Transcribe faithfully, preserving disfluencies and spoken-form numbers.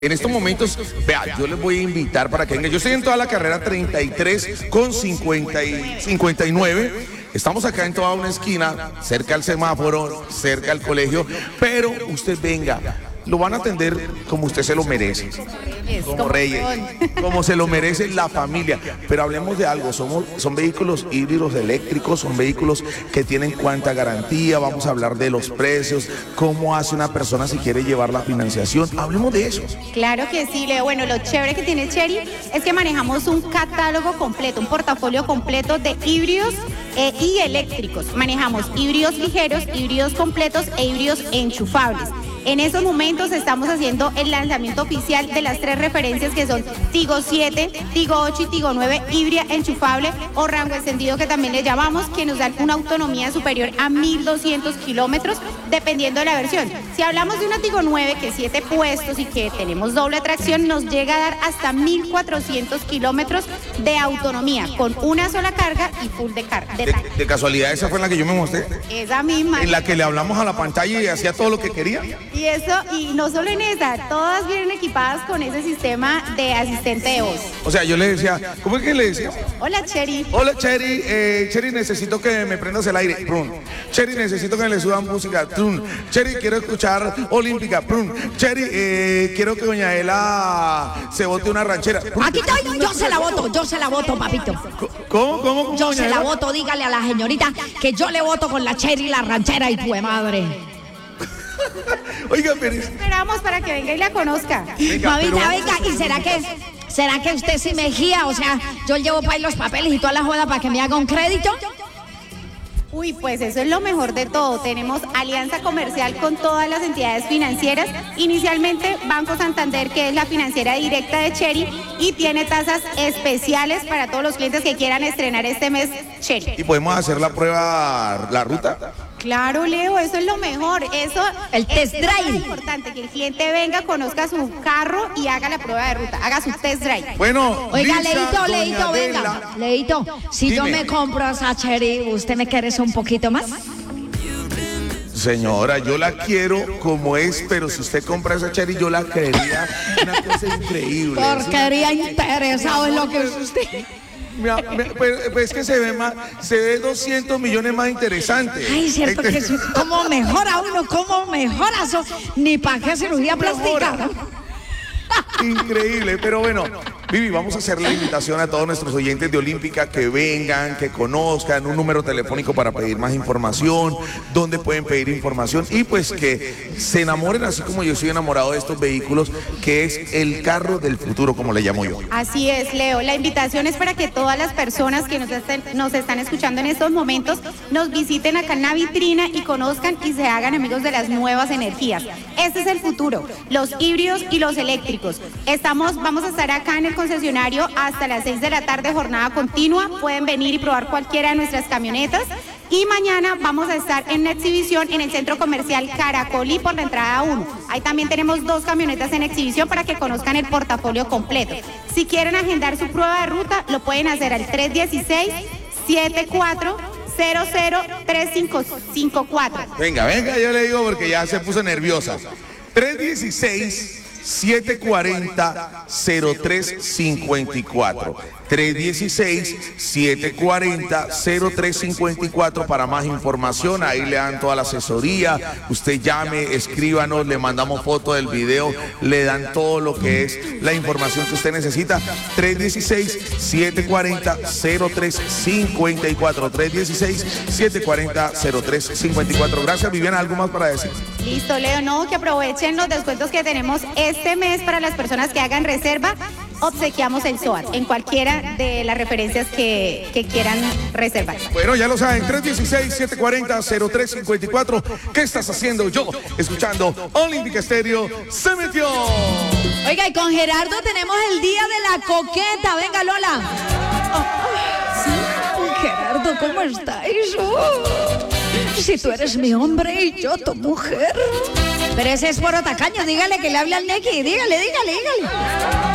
En estos momentos, vea, yo les voy a invitar para que vengan. Yo estoy en toda la carrera treinta y tres con cincuenta y cincuenta y nueve. Estamos acá en toda una esquina, cerca al semáforo, cerca al colegio, pero usted venga. Lo van a atender como usted se lo merece, como reyes, como se lo merece la familia. Pero hablemos de algo, somos, son vehículos híbridos eléctricos, son vehículos que tienen cuánta garantía, vamos a hablar de los precios, cómo hace una persona si quiere llevar la financiación, hablemos de eso. Claro que sí, Leo. Bueno, lo chévere que tiene Chery es que manejamos un catálogo completo, un portafolio completo de híbridos eh, y eléctricos. Manejamos híbridos ligeros, híbridos completos e híbridos enchufables. En esos momentos estamos haciendo el lanzamiento oficial de las tres referencias que son Tigo siete, Tigo ocho y Tigo nueve híbrida enchufable o rango encendido que también le llamamos, que nos dan una autonomía superior a mil doscientos kilómetros dependiendo de la versión. Si hablamos de una Tigo nueve que es siete puestos y que tenemos doble tracción, nos llega a dar hasta mil cuatrocientos kilómetros de autonomía con una sola carga y full de carga. De, de, de casualidad, esa fue en la que yo me mostré. Esa misma. En la que le hablamos a la pantalla y hacía todo lo que quería. Y eso, y no solo en esa, todas vienen equipadas con ese sistema de asistente de voz. O sea, yo le decía, ¿cómo es que le decía? Hola, Chery. Hola, Chery, eh, Chery, necesito que me prendas el aire. Prun. Chery, necesito que le suban música. Prun. Chery, quiero escuchar Olímpica. Prun. Chery, eh, quiero que doña Ela se bote una ranchera. Prun. Aquí estoy, yo se la voto, yo se la voto, papito. ¿Cómo? ¿Cómo? ¿Cómo yo se la voto, dígale a la señorita que yo le voto con la Chery, la ranchera y tu madre. Oiga, pero... Esperamos para que venga y la conozca. Venga, Mamita, pero... venga, ¿y será que, será que usted sí me guía? O sea, yo llevo para ahí los papeles y toda la joda para que me haga un crédito. Uy, pues eso es lo mejor de todo. Tenemos alianza comercial con todas las entidades financieras. Inicialmente, Banco Santander, que es la financiera directa de Chery, y tiene tasas especiales para todos los clientes que quieran estrenar este mes Chery. ¿Y podemos hacer la prueba, la ruta? Claro, Leo, eso es lo mejor. Eso, el test drive. Es importante que el cliente venga, conozca su carro y haga la prueba de ruta, haga su test drive. Bueno, oiga, Leito, Leito, venga. Leito, si Dime. yo me compro esa Chery, ¿usted me quiere un poquito más? Señora, yo la quiero como es, pero si usted compra esa Chery, yo la creería una cosa increíble. Porquería interesado en lo que es usted. Mira, pues, pues es que se ve más, se ve doscientos millones más interesante. Ay, cierto que sí. ¿Cómo mejora uno? ¿Cómo mejora eso? Ni para qué cirugía plástica. Increíble, pero bueno, Vivi, vamos a hacer la invitación a todos nuestros oyentes de Olímpica que vengan, que conozcan un número telefónico para pedir más información, dónde pueden pedir información y pues que se enamoren así como yo soy enamorado de estos vehículos, que es el carro del futuro, como le llamo yo. Así es, Leo, la invitación es para que todas las personas que nos estén, nos están escuchando en estos momentos nos visiten acá en la vitrina y conozcan y se hagan amigos de las nuevas energías. Este es el futuro, los híbridos y los eléctricos. Estamos, vamos a estar acá en el concesionario hasta las seis de la tarde, jornada continua. Pueden venir y probar cualquiera de nuestras camionetas. Y mañana vamos a estar en una exhibición en el centro comercial Caracolí por la entrada uno. Ahí también tenemos dos camionetas en exhibición para que conozcan el portafolio completo. Si quieren agendar su prueba de ruta, lo pueden hacer al tres uno seis, siete cuatro cero cero tres cinco cuatro. Venga, venga, yo le digo porque ya se puso nerviosa. tres uno seis, siete cuatro cero tres cinco cuatro. tres uno seis, siete cuatro cero tres cinco cuatro para más información. Ahí le dan toda la asesoría. Usted llame, escríbanos, le mandamos foto del video, le dan todo lo que es la información que usted necesita. tres uno seis, siete cuatro cero tres cinco cuatro. tres uno seis, siete cuatro cero tres cinco cuatro. Gracias, Viviana. ¿Algo más para decir? Listo, Leo. No, que aprovechen los descuentos que tenemos este mes para las personas que hagan reserva. Obsequiamos el SOAT en cualquiera de las referencias que, que quieran reservar. Bueno, ya lo saben, tres uno seis, siete cuatro cero tres cinco cuatro. ¿Qué estás haciendo? Yo, escuchando Olímpica Estéreo, se metió. Oiga, y con Gerardo tenemos el día de la coqueta. Venga, Lola. Oh, sí. Gerardo, ¿cómo estás? Oh, si tú eres mi hombre y yo tu mujer. Pero ese es por tacaño, dígale que le habla al Neki, dígale, dígale, dígale.